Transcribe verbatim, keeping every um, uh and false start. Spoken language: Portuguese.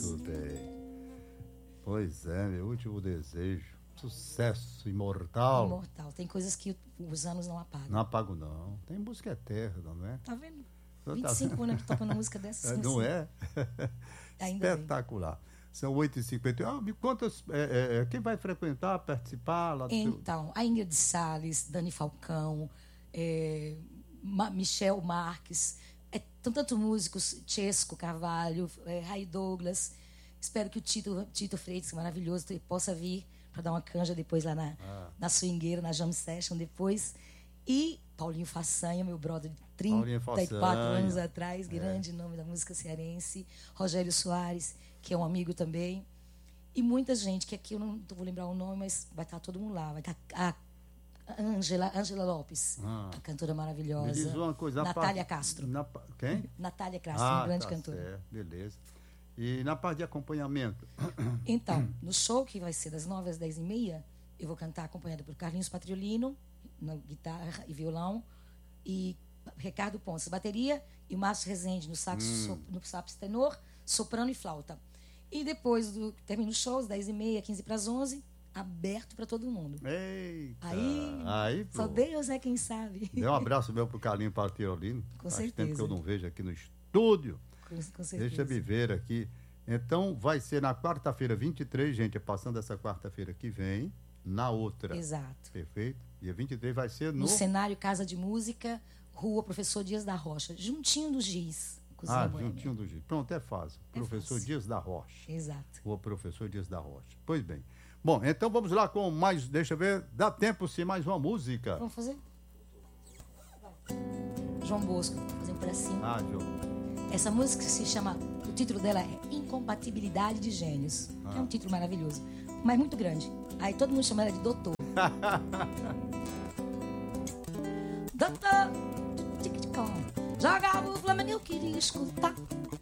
Muito bem. Pois é, meu último desejo. Sucesso imortal. Imortal. Tem coisas que os anos não apagam. Não apago, não. Tem música eterna, não é? Tá vendo? Tá vinte e cinco anos que tocando música dessas. Não assim. é? Ainda Espetacular. Bem. São oito e cinquenta. Ah, me conta, é, é, quem vai frequentar, participar? Lá do então, seu... a Ingrid Salles, Dani Falcão, é, Ma Michel Marques, é, tanto, tanto músicos, Chesco Carvalho, é, Ray Douglas. Espero que o Tito, Tito Freitas, maravilhoso, possa vir para dar uma canja depois lá na, ah. na swingueira, na jam session depois. E Paulinho Façanha, meu brother de trinta e quatro anos atrás, grande é. nome da música cearense. Rogério Soares, que é um amigo também. E muita gente, que aqui eu não vou lembrar o nome, mas vai estar todo mundo lá. Vai estar a Ângela Ângela Lopes, ah. a cantora maravilhosa. Me diz uma coisa, Natália pa... Castro. Na... Quem? Natália Castro, ah, uma grande tá cantora. Certo, beleza. E na parte de acompanhamento? Então, no show, que vai ser das nove às dez e meia, eu vou cantar acompanhada por Carlinhos Patriolino, na guitarra e violão, e Ricardo Pontes, bateria, e o Márcio Rezende no sax, hum. so, no sax tenor, soprano e flauta. E depois do termina o show, às dez e meia, quinze para as onze, aberto para todo mundo. Eita! Aí, aí só Deus é quem sabe. Dê um abraço meu pro Carlinho Patriolino. Com Faz certeza. tempo que eu não vejo aqui no estúdio. Com, com certeza. Deixa eu me ver aqui. Então, vai ser na quarta-feira, vinte e três, gente, passando essa quarta-feira que vem, na outra. Exato. Perfeito. Dia vinte e três vai ser no... No cenário Casa de Música, Rua Professor Dias da Rocha, juntinho do Giz. Ah, juntinho do Giz. Pronto, é fácil. É Professor fácil. Dias da Rocha. Exato. Rua Professor Dias da Rocha. Pois bem. Bom, então vamos lá com mais, deixa eu ver, dá tempo sim, mais uma música. Vamos fazer? João Bosco, fazer um pedacinho. Ah, João. Essa música se chama, o título dela é Incompatibilidade de Gênios. Ah. É um título maravilhoso, mas muito grande. Aí todo mundo chama ela de doutor. Doutor, joga o Flamengo, eu queria escutar.